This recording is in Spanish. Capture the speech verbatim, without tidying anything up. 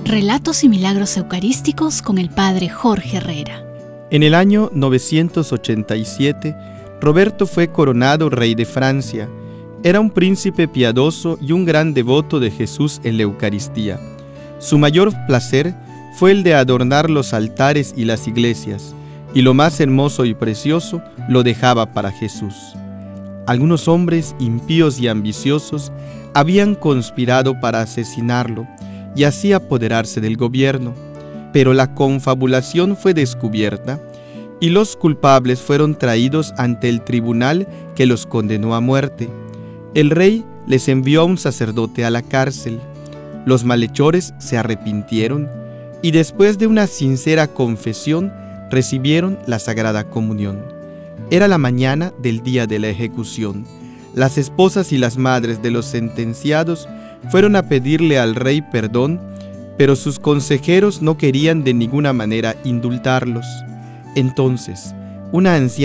Relatos y milagros eucarísticos con el Padre Jorge Herrera. En el año novecientos ochenta y siete, Roberto fue coronado rey de Francia. Era un príncipe piadoso y un gran devoto de Jesús en la Eucaristía. Su mayor placer fue el de adornar los altares y las iglesias, y lo más hermoso y precioso lo dejaba para Jesús. Algunos hombres impíos y ambiciosos habían conspirado para asesinarlo y así apoderarse del gobierno, pero la confabulación fue descubierta y los culpables fueron traídos ante el tribunal que los condenó a muerte. El rey les envió a un sacerdote a la cárcel. Los malhechores se arrepintieron y después de una sincera confesión recibieron la Sagrada Comunión. Era la mañana del día de la ejecución. Las esposas y las madres de los sentenciados fueron a pedirle al rey perdón, pero sus consejeros no querían de ninguna manera indultarlos. Entonces, una anciana